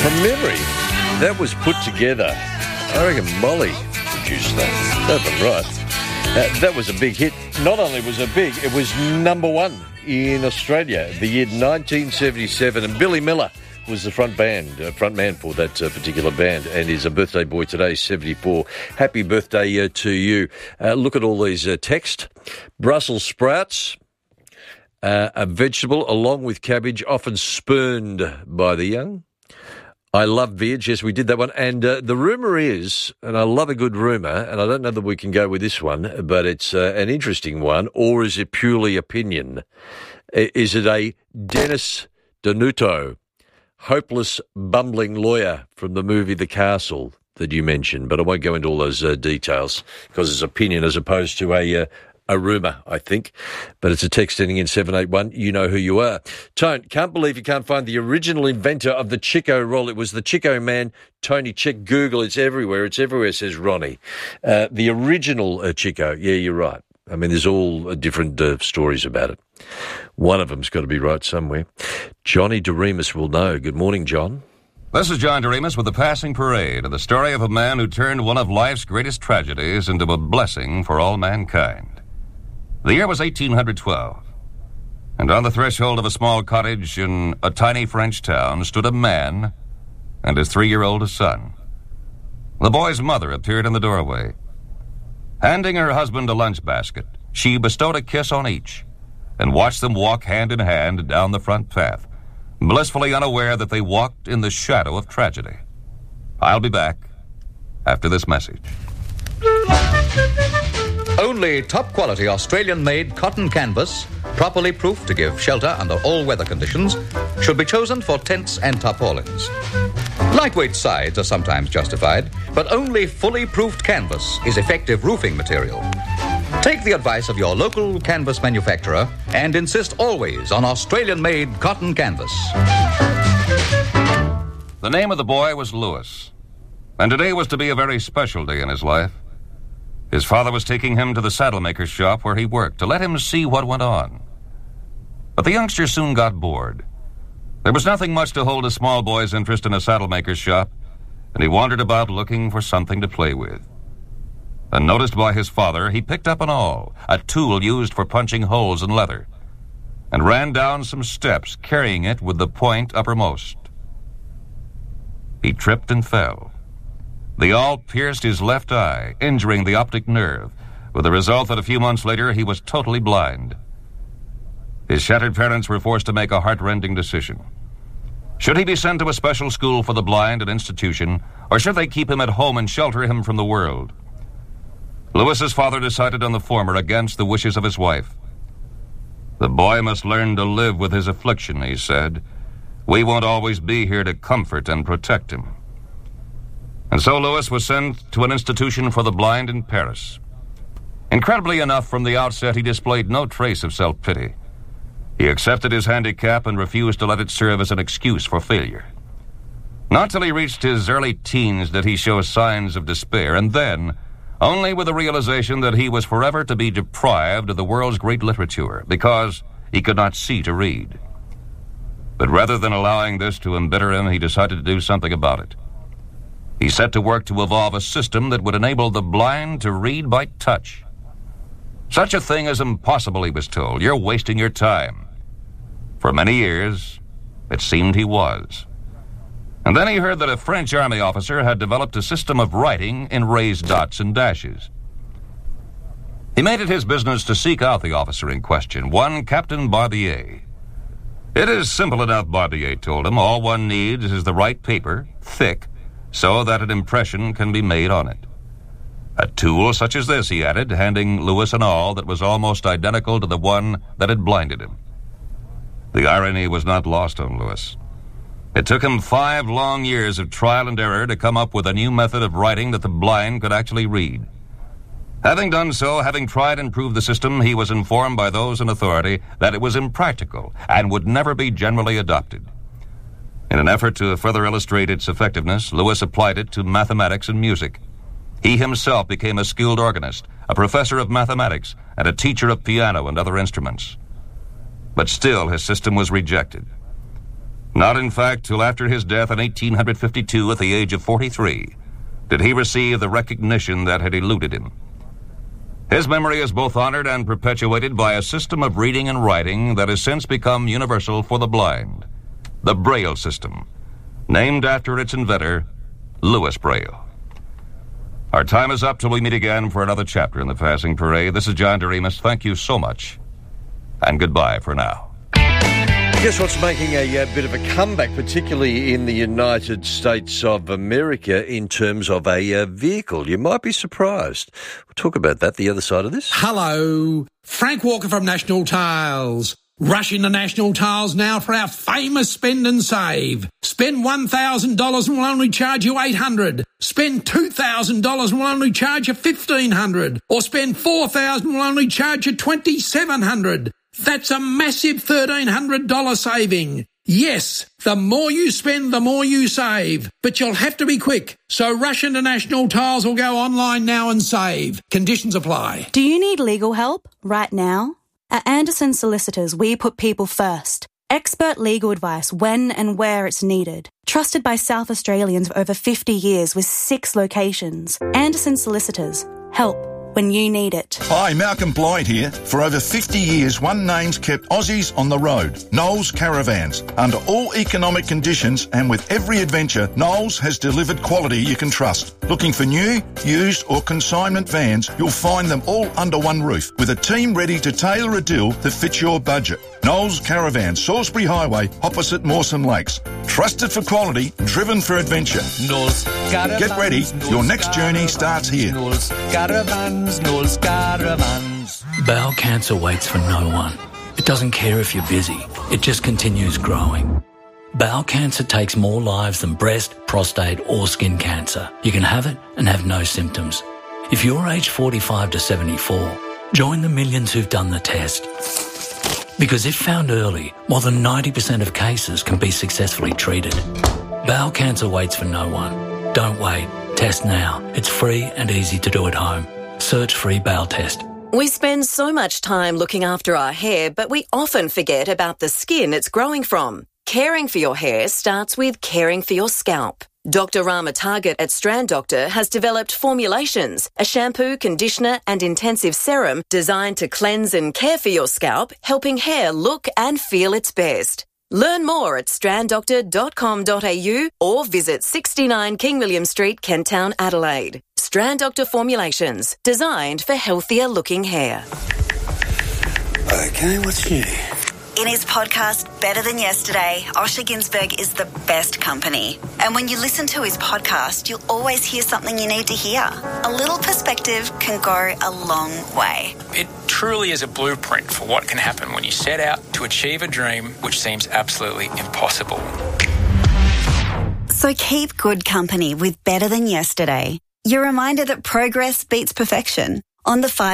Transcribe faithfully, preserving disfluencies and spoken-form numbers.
From memory, that was put together. I reckon Molly produced that. That's right. Uh, that was a big hit. Not only was it big, it was number one in Australia the year nineteen seventy-seven, and Billy Miller was the front band, uh, front man for that uh, particular band, and is a birthday boy today, seventy-four. Happy birthday uh, to you. Uh, look at all these uh, text. Brussels sprouts, uh, a vegetable along with cabbage, often spurned by the young. I love veg. Yes, we did that one. And uh, the rumour is, and I love a good rumour, and I don't know that we can go with this one, but it's uh, an interesting one, or is it purely opinion? Is it a Dennis Danuto, hopeless, bumbling lawyer from the movie The Castle that you mentioned? But I won't go into all those uh, details because it's opinion as opposed to a... Uh, A rumour, I think, but it's a text ending in seven eight one. You know who you are. Tone, can't believe you can't find the original inventor of the Chico roll. It was the Chico man, Tony. Check Google. It's everywhere. It's everywhere, says Ronnie. Uh, the original uh, Chico. Yeah, you're right. I mean, there's all uh, different uh, stories about it. One of them's got to be right somewhere. Johnny DeRemus will know. Good morning, John. This is John DeRemus with the Passing Parade, the story of a man who turned one of life's greatest tragedies into a blessing for all mankind. The year was eighteen twelve, and on the threshold of a small cottage in a tiny French town stood a man and his three-year-old son. The boy's mother appeared in the doorway. Handing her husband a lunch basket, she bestowed a kiss on each and watched them walk hand in hand down the front path, blissfully unaware that they walked in the shadow of tragedy. I'll be back after this message. Only top-quality Australian-made cotton canvas, properly proofed to give shelter under all weather conditions, should be chosen for tents and tarpaulins. Lightweight sides are sometimes justified, but only fully proofed canvas is effective roofing material. Take the advice of your local canvas manufacturer and insist always on Australian-made cotton canvas. The name of the boy was Lewis, and today was to be a very special day in his life. His father was taking him to the saddlemaker's shop where he worked to let him see what went on. But the youngster soon got bored. There was nothing much to hold a small boy's interest in a saddlemaker's shop, and he wandered about looking for something to play with. Unnoticed by his father, he picked up an awl, a tool used for punching holes in leather, and ran down some steps, carrying it with the point uppermost. He tripped and fell. The awl pierced his left eye, injuring the optic nerve, with the result that a few months later he was totally blind. His shattered parents were forced to make a heart-rending decision. Should he be sent to a special school for the blind, an institution, or should they keep him at home and shelter him from the world? Lewis's father decided on the former against the wishes of his wife. The boy must learn to live with his affliction, he said. We won't always be here to comfort and protect him. And so Lewis was sent to an institution for the blind in Paris. Incredibly enough, from the outset, he displayed no trace of self-pity. He accepted his handicap and refused to let it serve as an excuse for failure. Not till he reached his early teens did he show signs of despair, and then only with the realization that he was forever to be deprived of the world's great literature because he could not see to read. But rather than allowing this to embitter him, he decided to do something about it. He set to work to evolve a system that would enable the blind to read by touch. Such a thing is impossible, he was told. You're wasting your time. For many years, it seemed he was. And then he heard that a French army officer had developed a system of writing in raised dots and dashes. He made it his business to seek out the officer in question, one Captain Barbier. It is simple enough, Barbier told him. All one needs is the right paper, thick, so that an impression can be made on it. A tool such as this, he added, handing Lewis an awl that was almost identical to the one that had blinded him. The irony was not lost on Lewis. It took him five long years of trial and error to come up with a new method of writing that the blind could actually read. Having done so, having tried and proved the system, he was informed by those in authority that it was impractical and would never be generally adopted. In an effort to further illustrate its effectiveness, Lewis applied it to mathematics and music. He himself became a skilled organist, a professor of mathematics, and a teacher of piano and other instruments. But still, his system was rejected. Not, in fact, till after his death in eighteen fifty-two at the age of forty-three did he receive the recognition that had eluded him. His memory is both honored and perpetuated by a system of reading and writing that has since become universal for the blind, the Braille system, named after its inventor, Louis Braille. Our time is up till we meet again for another chapter in the Passing Parade. This is John Doremus. Thank you so much, and goodbye for now. Guess what's making a, a bit of a comeback, particularly in the United States of America, in terms of a uh, vehicle? You might be surprised. We'll talk about that the other side of this. Hello, Frank Walker from National Tiles. Rush into National Tiles now for our famous spend and save. Spend one thousand dollars and we'll only charge you eight hundred dollars. Spend two thousand dollars and we'll only charge you fifteen hundred dollars. Or spend four thousand dollars and we'll only charge you twenty-seven hundred dollars. That's a massive thirteen hundred dollars saving. Yes, the more you spend, the more you save. But you'll have to be quick. So rush into National Tiles or go online now and save. Conditions apply. Do you need legal help right now? At Anderson Solicitors, we put people first. Expert legal advice when and where it's needed. Trusted by South Australians for over fifty years with six locations. Anderson Solicitors. Help when you need it. Hi, Malcolm Blyde here. For over fifty years, one name's kept Aussies on the road. Knowles Caravans. Under all economic conditions and with every adventure, Knowles has delivered quality you can trust. Looking for new, used or consignment vans, you'll find them all under one roof with a team ready to tailor a deal that fits your budget. Knowles Caravans, Salisbury Highway, opposite Mawson Lakes. Trusted for quality, driven for adventure. Knowles Caravans. Get ready, Knowles your next journey Caravans, starts here. Knowles Caravans, Knowles Caravans. Bowel cancer waits for no one. It doesn't care if you're busy. It just continues growing. Bowel cancer takes more lives than breast, prostate or skin cancer. You can have it and have no symptoms. If you're aged forty-five to seventy-four, join the millions who've done the test. Because if found early, more than ninety percent of cases can be successfully treated. Bowel cancer waits for no one. Don't wait. Test now. It's free and easy to do at home. Search free bowel test. We spend so much time looking after our hair, but we often forget about the skin it's growing from. Caring for your hair starts with caring for your scalp. Doctor Rama Target at Strand Doctor has developed formulations, a shampoo, conditioner and intensive serum designed to cleanse and care for your scalp, helping hair look and feel its best. Learn more at strand doctor dot com dot a u or visit sixty-nine King William Street, Kent Town, Adelaide. Strand Doctor Formulations, designed for healthier looking hair. Okay, what's new? In his podcast, Better Than Yesterday, Osher Günsberg is the best company. And when you listen to his podcast, you'll always hear something you need to hear. A little perspective can go a long way. It truly is a blueprint for what can happen when you set out to achieve a dream which seems absolutely impossible. So keep good company with Better Than Yesterday. Your reminder that progress beats perfection on the five